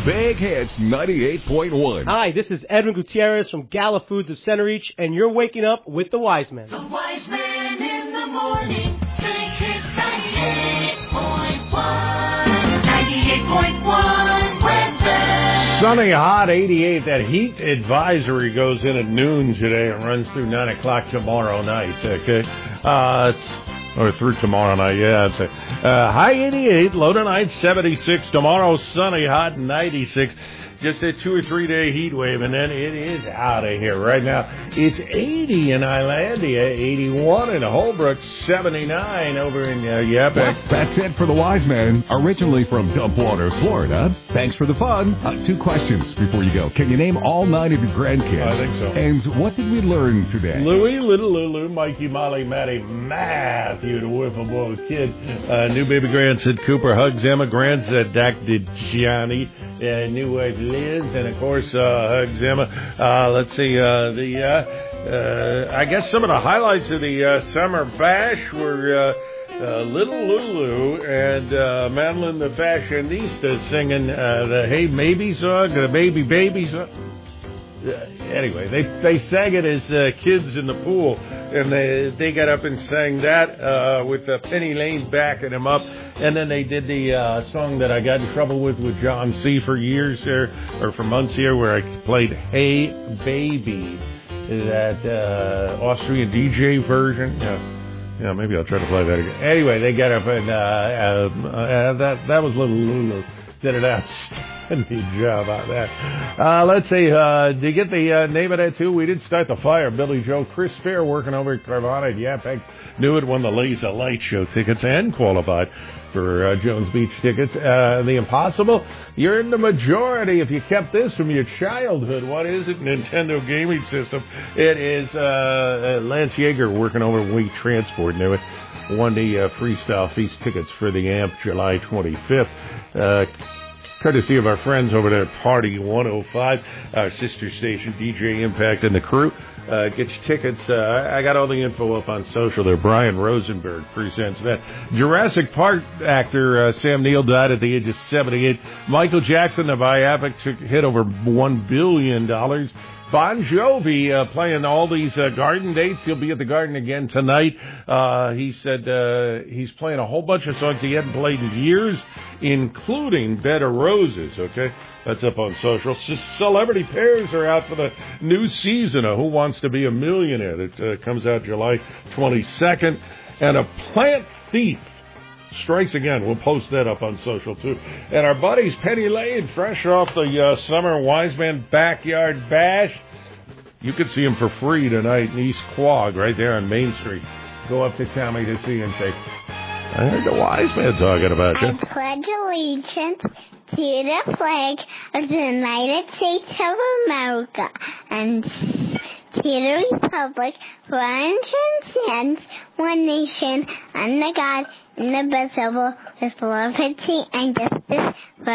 Big Hits 98.1. Hi, this is Edwin Gutierrez from Gala Foods of Center Reach, and you're waking up with The Wise Men. The Wise Men in the morning. Big Hits 98.1. 98.1 weather. Sunny, hot, 88. That heat advisory goes in at noon today and runs through 9 o'clock tomorrow night, okay? Or through tomorrow night, yeah. It's high 88, low tonight 76. Tomorrow, sunny, hot, 96. Just a 2 or 3 day heat wave, and then it is out of here. Right now, it's 80 in Islandia, 81 in Holbrook, 79 over in Yaphank. Well, that's it for the Wise Men, originally from Dumpwater, Florida. Thanks for the fun. 2 questions before you go. Can you name all 9 of your grandkids? I think so. And what did we learn today? Louie, Little Lulu, Mikey, Molly, Maddie, Matthew, the Wiffle Ball Kid, new baby grandson Cooper, hugs Emma, grandson Dr. Johnny, new wife Liz, and of course hugs Emma. Let's see, I guess some of the highlights of the summer bash were Little Lulu and Madeline the Fashionista singing the Hey Maybe song, the Baby song. Anyway, they sang it as kids in the pool, and they got up and sang that with Penny Lane backing them up, and then they did the song that I got in trouble with John C. for years there, or for months here, where I played Hey Baby, that Austrian DJ version. Yeah, maybe I'll try to play that again. Anyway, they got up and that was Little Lulu. Did an outstanding job on that. Let's see, did you get the name of that, too? We did start the fire. Billy Joe, Chris Fair working over at Carvana at Yaphank. Knew it, won the Laser Light Show tickets and qualified for Jones Beach tickets. The Impossible, you're in the majority if you kept this from your childhood. What is it? Nintendo gaming system. It is Lance Yeager working over We Transport. Knew it. Won the Freestyle Feast tickets for the AMP July 25th. Courtesy of our friends over there at Party 105, our sister station, DJ Impact and the crew. Get your tickets. I got all the info up on social there. Brian Rosenberg presents that. Jurassic Park actor Sam Neill died at the age of 78. Michael Jackson, the biopic, hit over $1 billion. Bon Jovi playing all these Garden dates. He'll be at the Garden again tonight. He said he's playing a whole bunch of songs he hadn't played in years, including Bed of Roses, okay? That's up on social. Celebrity pairs are out for the new season of Who Wants to Be a Millionaire. That comes out July 22nd. And a plant thief strikes again. We'll post that up on social, too. And our buddies, Penny Lane, fresh off the summer Wise Man Backyard Bash. You can see him for free tonight in East Quogue, right there on Main Street. Go up to Tommy to see and say, I heard the Wise Man talking about you. I pledge allegiance to the flag of the United States of America and to the republic for stands one nation under God, indivisible, with liberty and justice for